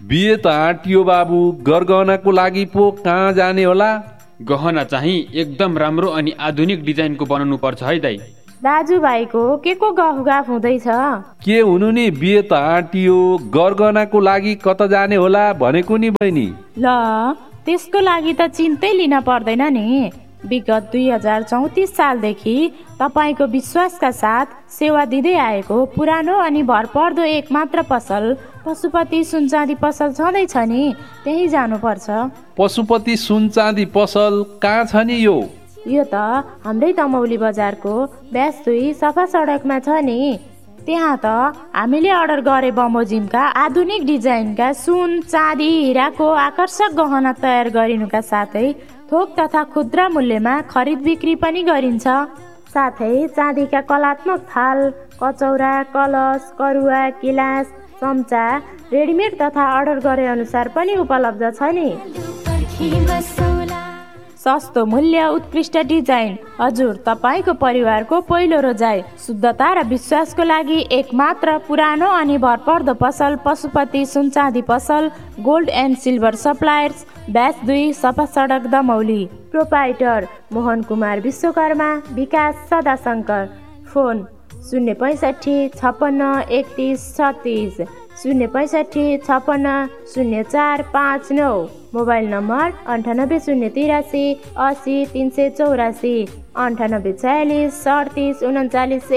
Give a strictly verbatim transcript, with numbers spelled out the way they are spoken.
बिहे त आँटियो बाबु, गरगहनाको लागि पो कहाँ जाने होला? गहना चाहिँ एकदम राम्रो अनि आधुनिक डिजाइनको बनाउनु पर्छ है दाइ। दाजुभाइको के को गफगाफ हुँदैछ? के हुनु नि, बिहे त आँटियो, गरगहनाको लागि कता जाने होला भनेको नि बहिनी। ल त्यसको लागि त चिन्तै लिन पर्दैन नि। विगत दुई हजार चौतिस सालदेखि तपाईँको विश्वासका साथ सेवा दिँदै आएको पुरानो अनि भरपर्दो एक मात्र पसल पशुपति सुन चाँदी पसल छँदैछ नि, त्यही जानुपर्छ। पशुपति सुन चाँदी पसल कहाँ छ नि यो? यो त हाम्रै दमौली बजारको ब्यास दुई सफा सडकमा छ नि। त्यहाँ त हामीले अर्डर गरे बमोजिमका आधुनिक डिजाइनका सुन चाँदी हिराको आकर्षक गहना तयार गरिनुका साथै थोक तथा खुद्रा मूल्यमा खरिद बिक्री पनि गरिन्छ। साथै चाँदीका कलात्मक थाल, कचौरा, कलश, करुवा, गिलास, चम्चा रेडिमेड तथा अर्डर गरे अनुसार पनि उपलब्ध छ नि। सस्तो मूल्य, उत्कृष्ट डिजाइन, हजुर तपाईँको परिवारको पहिलो रोजाइ, शुद्धता र विश्वासको लागि एक मात्र पुरानो अनि भरपर्दो पसल पशुपति सुन चाँदी पसल, gold and silver suppliers, bash दुई सफा सडक दमौली। प्रोपाइटर मोहन कुमार विश्वकर्मा, विकास सदाशङ्कर। फोन शून्य पैँसठी छप्पन्न एकतिस छत्तिस, शून्य पैँसठी छप्पन्न शून्य चार पाँच नौ। मोबाइल नम्बर अन्ठानब्बे शून्य तिरासी असी तिन सय चौरासी, अन्ठानब्बे छयालिस अडतिस उन्चालिस।